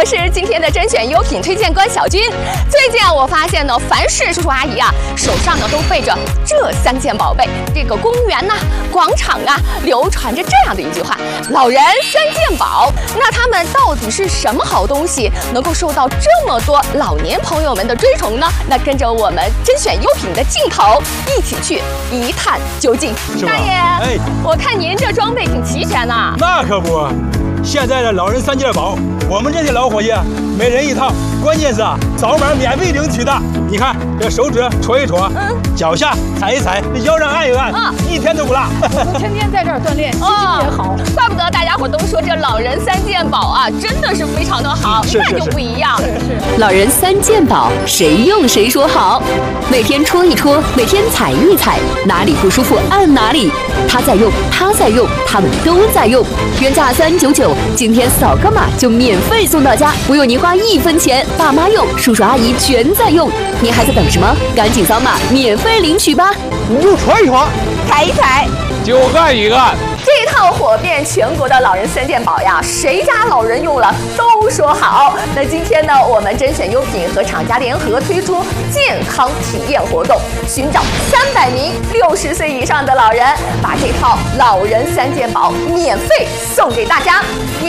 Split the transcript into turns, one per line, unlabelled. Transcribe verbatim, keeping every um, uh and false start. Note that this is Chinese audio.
我是今天的甄选优品推荐官小军。最近啊，我发现呢，凡是叔叔阿姨啊，手上呢都背着这三件宝贝。这个公园呐、啊、广场啊，流传着这样的一句话：老人三件宝。那他们到底是什么好东西，能够受到这么多老年朋友们的追崇呢？那跟着我们甄选优品的镜头，一起去一探究竟。大爷，哎，我看您这装备挺齐全呐。
那可不。 现在的老人三件宝，我们这些老伙计每人一套，关键是啊，扫码免费领取的。你看这手指戳一戳，嗯，脚下踩一踩，这腰上按一按，啊，一天都不落。
我天天在这儿锻炼，心情也好。
怪不得大家伙都说这老人三件宝啊，真的是非常的好，一看就不一样。
是是。
老人三件宝，谁用谁说好。每天戳一戳，每天踩一踩，哪里不舒服按哪里。他在用，他在用，他们都在用。原价三九九。 今天扫个码就免费送到家，不用您花一分钱。爸妈用，叔叔阿姨全在用，您还在等什么？赶紧扫码免费领取吧！
你就戳一戳，
踩一踩，
就按一按。
这套火遍全国的老人三件宝呀，谁家老人用了都说好。那今天呢，我们甄选优品和厂家联合推出健康体验活动，寻找三百名六十岁以上的老人，把这套老人三件宝免费送给大家。